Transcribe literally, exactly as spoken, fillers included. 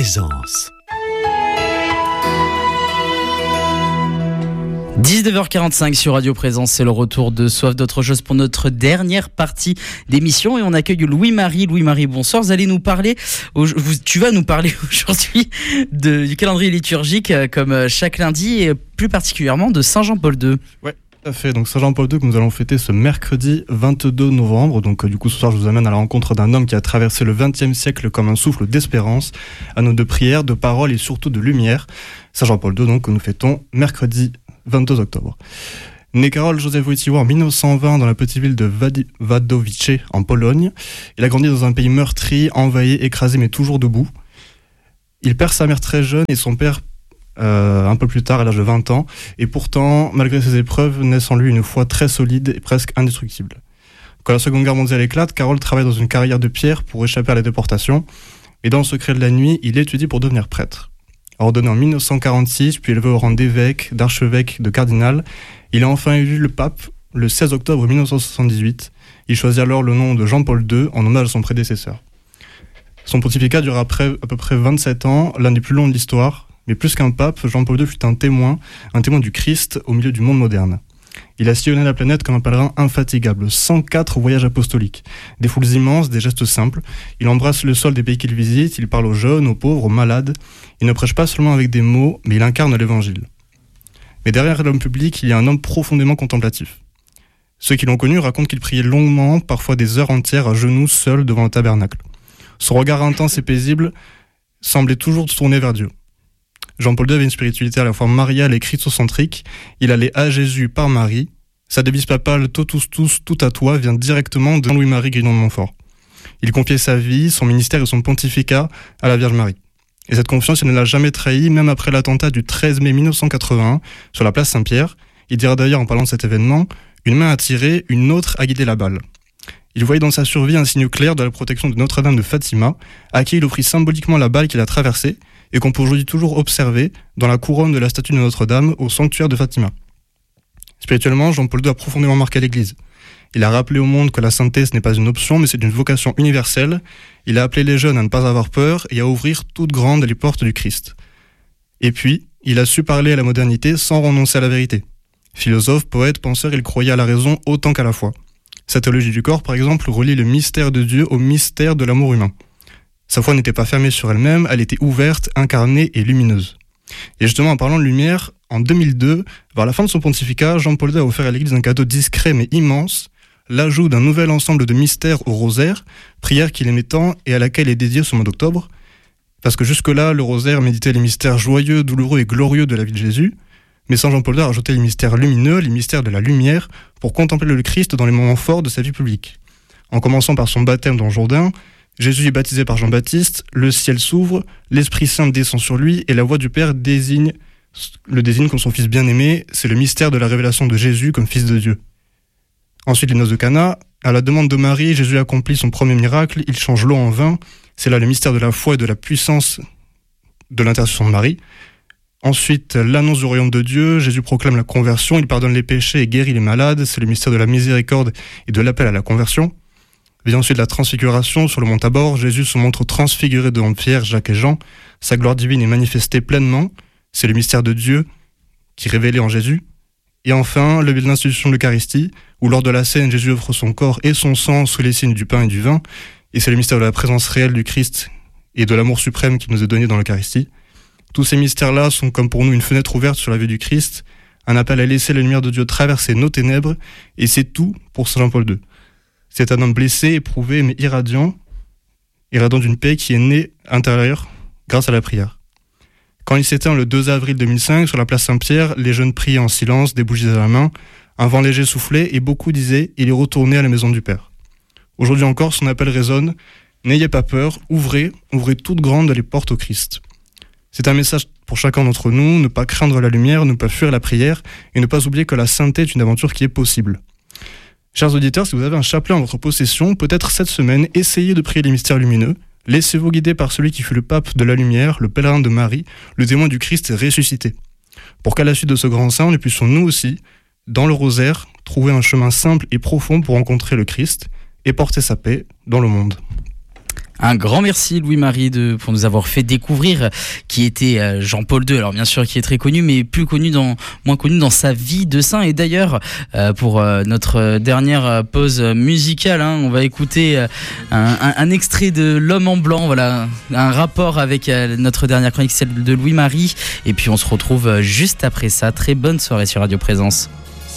Présence. dix-neuf heures quarante-cinq sur Radio Présence, c'est le retour de Soif d'autre chose pour notre dernière partie d'émission et on accueille Louis-Marie. Louis-Marie, bonsoir. Vous allez nous parler, tu vas nous parler aujourd'hui de, du calendrier liturgique comme chaque lundi et plus particulièrement de Saint Jean-Paul deux. Ouais. Tout à fait, donc Saint Jean-Paul deux que nous allons fêter ce mercredi vingt-deux novembre. Donc euh, du coup ce soir je vous amène à la rencontre d'un homme qui a traversé le vingtième siècle comme un souffle d'espérance, un homme de prière, de parole et surtout de lumière. Saint Jean-Paul deux donc que nous fêtons mercredi vingt-deux octobre. Né Karol Józef Wojtyła en dix-neuf cent vingt dans la petite ville de Wad- Wadowice en Pologne, il a grandi dans un pays meurtri, envahi, écrasé mais toujours debout. Il perd sa mère très jeune et son père Euh, un peu plus tard, à l'âge de vingt ans, et pourtant, malgré ces épreuves, naissent en lui une foi très solide et presque indestructible. Quand la Seconde Guerre mondiale éclate, Karol travaille dans une carrière de pierre pour échapper à la déportation, et dans le secret de la nuit, il étudie pour devenir prêtre. Ordonné en dix-neuf cent quarante-six, puis élevé au rang d'évêque, d'archevêque, de cardinal, il est enfin élu le pape le seize octobre dix-neuf cent soixante-dix-huit. Il choisit alors le nom de Jean-Paul deux en hommage à son prédécesseur. Son pontificat dure après, à peu près vingt-sept ans, l'un des plus longs de l'histoire. Mais plus qu'un pape, Jean-Paul deux fut un témoin, un témoin du Christ au milieu du monde moderne. Il a sillonné la planète comme un pèlerin infatigable, cent quatre voyages apostoliques, des foules immenses, des gestes simples. Il embrasse le sol des pays qu'il visite, il parle aux jeunes, aux pauvres, aux malades. Il ne prêche pas seulement avec des mots, mais il incarne l'évangile. Mais derrière l'homme public, il y a un homme profondément contemplatif. Ceux qui l'ont connu racontent qu'il priait longuement, parfois des heures entières à genoux, seul devant le tabernacle. Son regard intense et paisible semblait toujours tourné vers Dieu. Jean-Paul deux avait une spiritualité à la fois mariale et christocentrique. Il allait à Jésus par Marie. Sa devise papale « Totus tous, tout à toi » vient directement de Louis-Marie Grignon de Montfort. Il confiait sa vie, son ministère et son pontificat à la Vierge Marie. Et cette confiance, il ne l'a jamais trahi, même après l'attentat du treize mai dix-neuf cent quatre-vingt-un sur la place Saint-Pierre. Il dira d'ailleurs en parlant de cet événement « Une main a tiré, une autre a guidé la balle ». Il voyait dans sa survie un signe clair de la protection de Notre-Dame de Fatima, à qui il offrit symboliquement la balle qu'il a traversée, et qu'on peut aujourd'hui toujours observer dans la couronne de la statue de Notre-Dame au sanctuaire de Fatima. Spirituellement, Jean-Paul deux a profondément marqué l'Église. Il a rappelé au monde que la sainteté ce n'est pas une option, mais c'est une vocation universelle. Il a appelé les jeunes à ne pas avoir peur et à ouvrir toutes grandes les portes du Christ. Et puis, il a su parler à la modernité sans renoncer à la vérité. Philosophe, poète, penseur, il croyait à la raison autant qu'à la foi. Sa théologie du corps, par exemple, relie le mystère de Dieu au mystère de l'amour humain. Sa foi n'était pas fermée sur elle-même, elle était ouverte, incarnée et lumineuse. Et justement, en parlant de lumière, en deux mille deux, vers la fin de son pontificat, Jean-Paul deux a offert à l'Église un cadeau discret mais immense, l'ajout d'un nouvel ensemble de mystères au rosaire, prière qu'il aimait tant et à laquelle est dédié ce mois d'octobre. Parce que jusque-là, le rosaire méditait les mystères joyeux, douloureux et glorieux de la vie de Jésus, mais Saint Jean-Paul deux a rajouté les mystères lumineux, les mystères de la lumière, pour contempler le Christ dans les moments forts de sa vie publique. En commençant par son baptême dans le Jourdain, Jésus est baptisé par Jean-Baptiste, le ciel s'ouvre, l'Esprit Saint descend sur lui et la voix du Père désigne, le désigne comme son fils bien-aimé. C'est le mystère de la révélation de Jésus comme fils de Dieu. Ensuite, les noces de Cana. À la demande de Marie, Jésus accomplit son premier miracle, il change l'eau en vin. C'est là le mystère de la foi et de la puissance de l'intercession de Marie. Ensuite, l'annonce du royaume de Dieu. Jésus proclame la conversion, il pardonne les péchés et guérit les malades. C'est le mystère de la miséricorde et de l'appel à la conversion. Vient ensuite la transfiguration sur le mont Tabor. Jésus se montre transfiguré devant Pierre, Jacques et Jean. Sa gloire divine est manifestée pleinement. C'est le mystère de Dieu qui est révélé en Jésus. Et enfin, le l'institution de l'Eucharistie, où lors de la scène, Jésus offre son corps et son sang sous les signes du pain et du vin. Et c'est le mystère de la présence réelle du Christ et de l'amour suprême qui nous est donné dans l'Eucharistie. Tous ces mystères-là sont comme pour nous une fenêtre ouverte sur la vie du Christ, un appel à laisser la lumière de Dieu traverser nos ténèbres, et c'est tout pour Saint Jean-Paul deux. C'est un homme blessé, éprouvé, mais irradiant, irradiant d'une paix qui est née intérieure grâce à la prière. Quand il s'éteint le deux avril deux mille cinq sur la place Saint-Pierre, les jeunes priaient en silence, des bougies à la main, un vent léger soufflait et beaucoup disaient « il est retourné à la maison du Père ». Aujourd'hui encore, son appel résonne « n'ayez pas peur, ouvrez, ouvrez toutes grandes les portes au Christ ». C'est un message pour chacun d'entre nous, ne pas craindre la lumière, ne pas fuir la prière et ne pas oublier que la sainteté est une aventure qui est possible. Chers auditeurs, si vous avez un chapelet en votre possession, peut-être cette semaine, essayez de prier les mystères lumineux. Laissez-vous guider par celui qui fut le pape de la lumière, le pèlerin de Marie, le témoin du Christ ressuscité. Pour qu'à la suite de ce grand saint, nous puissions nous aussi, dans le rosaire, trouver un chemin simple et profond pour rencontrer le Christ et porter sa paix dans le monde. Un grand merci Louis-Marie de, pour nous avoir fait découvrir qui était Jean-Paul deux. Alors bien sûr qui est très connu, mais plus connu dans, moins connu dans sa vie de saint. Et d'ailleurs euh, pour euh, notre dernière pause musicale, hein, on va écouter euh, un, un, un extrait de L'Homme en Blanc. Voilà, un rapport avec euh, notre dernière chronique, celle de Louis-Marie. Et puis on se retrouve juste après ça. Très bonne soirée sur Radio Présence.